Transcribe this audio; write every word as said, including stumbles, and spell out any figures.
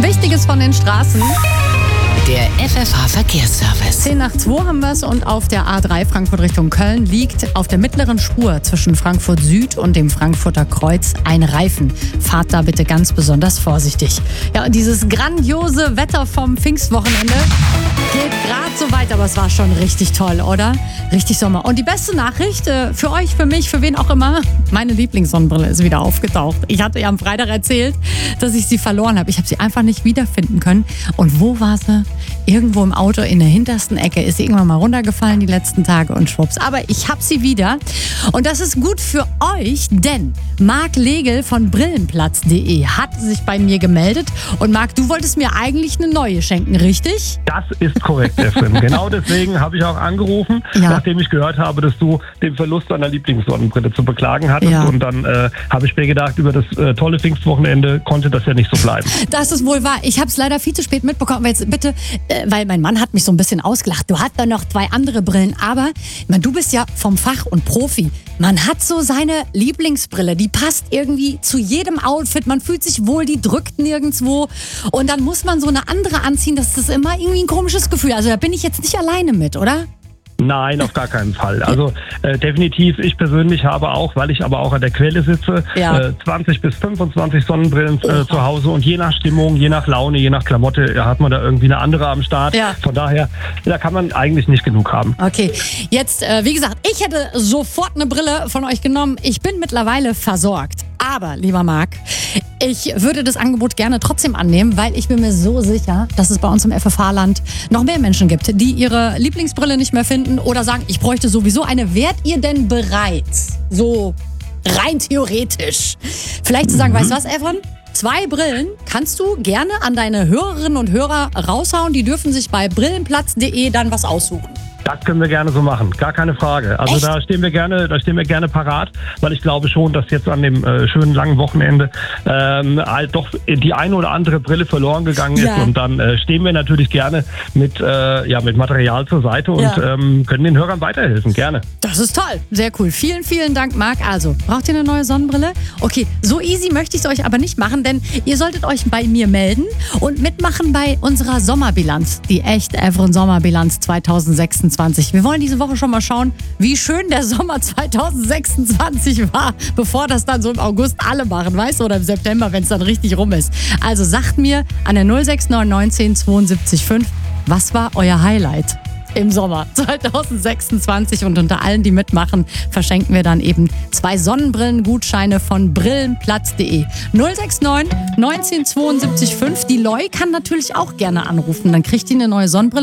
Wichtiges von den Straßen. Der F F H-Verkehrsservice. zehn nach zwei haben wir es und auf der A drei Frankfurt Richtung Köln liegt auf der mittleren Spur zwischen Frankfurt Süd und dem Frankfurter Kreuz ein Reifen. Fahrt da bitte ganz besonders vorsichtig. Ja, und dieses grandiose Wetter vom Pfingstwochenende geht gerade so weit, aber es war schon richtig toll, oder? Richtig Sommer. Und die beste Nachricht äh, für euch, für mich, für wen auch immer, meine Lieblingssonnenbrille ist wieder aufgetaucht. Ich hatte ja am Freitag erzählt, dass ich sie verloren habe. Ich habe sie einfach nicht wiederfinden können. Und wo war sie? Irgendwo im Auto in der hintersten Ecke ist sie irgendwann mal runtergefallen die letzten Tage und schwupps. Aber ich habe sie wieder. Und das ist gut für euch, denn Marc Legel von Brillenplatz punkt de hat sich bei mir gemeldet. Und Marc, du wolltest mir eigentlich eine neue schenken, richtig? Das ist korrekt, Efren. Genau deswegen habe ich auch angerufen, Ja. nachdem ich gehört habe, dass du den Verlust deiner Lieblingssonnenbrille zu beklagen hattest. Ja. Und dann äh, habe ich mir gedacht, über das äh, tolle Pfingstwochenende konnte das ja nicht so bleiben. Das ist wohl wahr. Ich habe es leider viel zu spät mitbekommen. Aber jetzt bitte, äh, weil mein Mann hat mich so ein bisschen ausgelacht. Du hast da noch zwei andere Brillen. Aber ich meine, du bist ja vom Fach und Profi. Man hat so seine Lieblingsbrille. Die passt irgendwie zu jedem Outfit. Man fühlt sich wohl, die drückt nirgendwo. Und dann muss man so eine andere anziehen. Das ist immer irgendwie ein komisches Gefühl. Also da bin ich jetzt nicht alleine mit, oder? Nein, auf gar keinen Fall. Also äh, definitiv, ich persönlich habe auch, weil ich aber auch an der Quelle sitze, Ja. äh, zwanzig bis fünfundzwanzig Sonnenbrillen äh, zu Hause und je nach Stimmung, je nach Laune, je nach Klamotte äh, hat man da irgendwie eine andere am Start. Ja. Von daher, da kann man eigentlich nicht genug haben. Okay, jetzt, äh, wie gesagt, ich hätte sofort eine Brille von euch genommen. Ich bin mittlerweile versorgt. Aber, lieber Marc, ich würde das Angebot gerne trotzdem annehmen, weil ich bin mir so sicher, dass es bei uns im F F H-Land noch mehr Menschen gibt, die ihre Lieblingsbrille nicht mehr finden oder sagen, ich bräuchte sowieso eine. Wärt ihr denn bereit, so rein theoretisch, vielleicht zu sagen, Mhm. weißt du was, Efren? Zwei Brillen kannst du gerne an deine Hörerinnen und Hörer raushauen. Die dürfen sich bei brillenplatz punkt de dann was aussuchen. Das können wir gerne so machen, gar keine Frage. Also Echt? da stehen wir gerne, da stehen wir gerne parat, weil ich glaube schon, dass jetzt an dem äh, schönen langen Wochenende ähm, halt doch die eine oder andere Brille verloren gegangen ist Ja. und dann äh, stehen wir natürlich gerne mit äh, ja mit Material zur Seite und Ja. ähm, können den Hörern weiterhelfen, gerne. Das ist toll. Sehr cool. Vielen, vielen Dank, Marc. Also, braucht ihr eine neue Sonnenbrille? Okay, so easy möchte ich es euch aber nicht machen, denn ihr solltet euch bei mir melden und mitmachen bei unserer Sommerbilanz. Die echte Efren Sommerbilanz zwanzig sechsundzwanzig. Wir wollen diese Woche schon mal schauen, wie schön der Sommer zwanzig sechsundzwanzig war, bevor das dann so im August alle machen, weißt du, oder im September, wenn es dann richtig rum ist. Also sagt mir an der null sechs neun neunzehn zweiundsiebzig fünf, was war euer Highlight im Sommer zwanzig sechsundzwanzig? Und unter allen, die mitmachen, verschenken wir dann eben zwei Sonnenbrillengutscheine von brillenplatz punkt de. null sechs neun neunzehn zweiundsiebzig fünf. Die Loi kann natürlich auch gerne anrufen. Dann kriegt ihr eine neue Sonnenbrille.